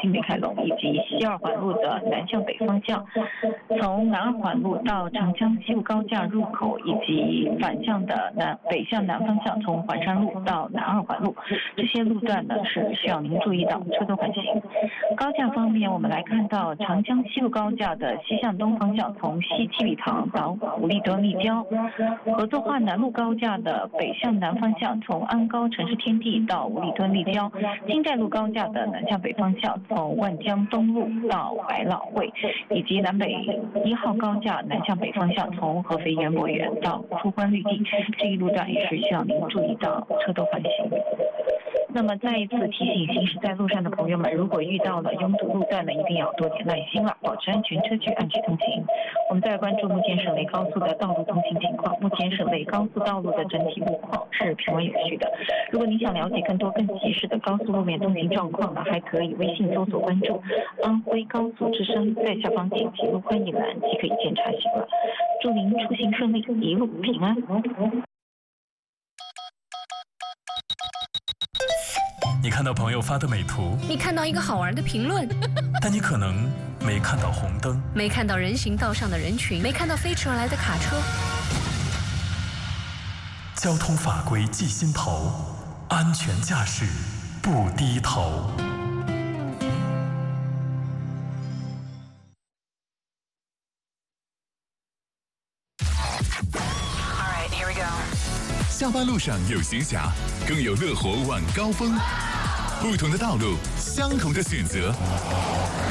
新北开龙以及西二环路的南向北方向，从南二环路到长江西路高架入口以及反向的北向南方向，从环山路到南二环路，这些路段呢是需要您注意到车多缓行。高架方面，我们来看到长江西路高架的西向东方向，从西七里塘到五里墩立交；合作化南路高架的北向南方向，从安高城市天地到五里墩立交；金寨路高架的南向北方向，从万江东路到百老汇，以及南北1号高架南向北方向，从合肥园博园到出关绿地，这一路段也是需要您注意到车多缓行。那么再一次提醒行驶在路上的朋友们，如果遇到了拥堵路段呢，一定要多点耐心了，保持安全车距，按时通行。我们再来关注目前省内高速的道路通行情况。目前省内高速道路的整体路况是平稳有序的。如果您想了解更多更及时的高速路面通行状况呢，还可以微信搜索关注安徽高速之声，在下方点击路况一栏即可一键查询了。祝您出行顺利，一路平安。 你看到朋友发的美图， 你看到一个好玩的评论， 但你可能没看到红灯， 没看到人行道上的人群，没看到飞驰而来的卡车。 交通法规记心头，安全驾驶不低头。 下班路上有闲暇，更有乐活晚高峰。不同的道路，相同的选择。